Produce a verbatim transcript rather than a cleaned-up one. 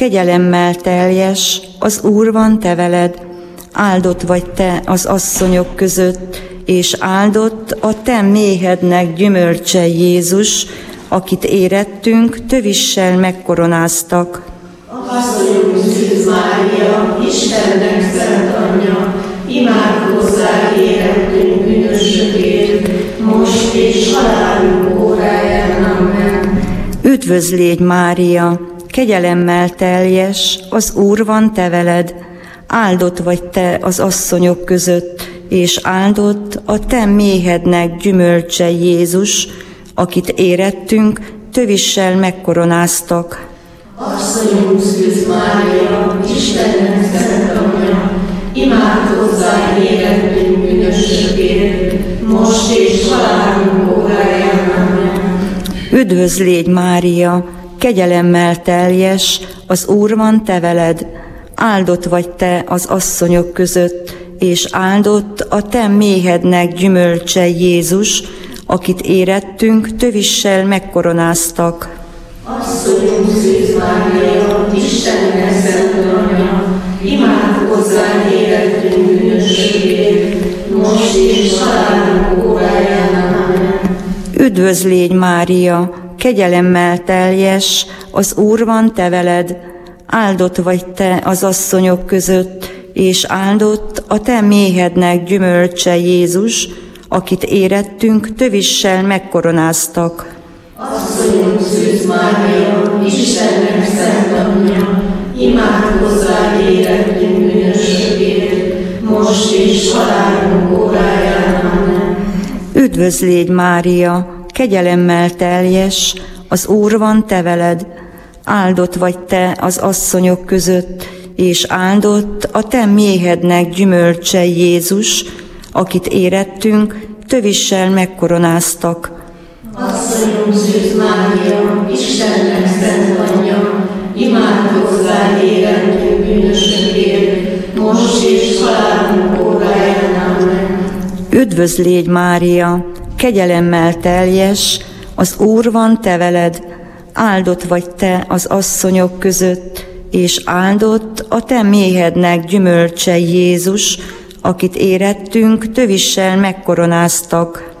kegyelemmel teljes, az Úr van te veled, áldott vagy te az asszonyok között, és áldott a te méhednek gyümölcse Jézus, akit érettünk, tövissel megkoronáztak. Asszonyunk Szűz Mária, Istennek szent anyja, imádkozzál érettünk bűnösökért, most és halálunk óráján. Amen. Üdvözl légy, Mária, kegyelemmel teljes, az Úr van te veled, áldott vagy te az asszonyok között, és áldott a te méhednek gyümölcse Jézus, akit érettünk, tövissel megkoronáztak. Asszonyunk Szűz Mária, Istennek szent anyja, imádkozzál érettünk bűnösökért, most és halálunk óráján. Amen. Üdvözl légy, Mária, kegyelemmel teljes, az Úr van te veled, áldott vagy te az asszonyok között, és áldott a te méhednek gyümölcse Jézus, akit érettünk, tövissel megkoronáztak. Asszonyunk Szűz Mária, Istennek szent anyja, imádkozzál érettünk bűnösökért, most és halálunk óráján. Amen. Üdvözl légy, Mária, kegyelemmel teljes, az Úr van te veled, áldott vagy te az asszonyok között, és áldott a te méhednek gyümölcse Jézus, akit érettünk, tövissel megkoronáztak. Asszonyunk Szűz Mária, Istennek szent anyja, imádkozzál érettünk bűnösökért, most és halálunk óráján. Amen. Üdvözl légy, Mária, kegyelemmel teljes, az Úr van te veled, áldott vagy te az asszonyok között, és áldott a te méhednek gyümölcse Jézus, akit érettünk, tövissel megkoronáztak. Asszonyunk Szűz Mária, Istennek szent anyja, imádkozzál érettünk bűnösökért, most és halálunk óráján. Amen. Üdvözl légy, Mária, kegyelemmel teljes, az Úr van te veled, áldott vagy te az asszonyok között, és áldott a te méhednek gyümölcse Jézus, akit érettünk, tövissel megkoronáztak.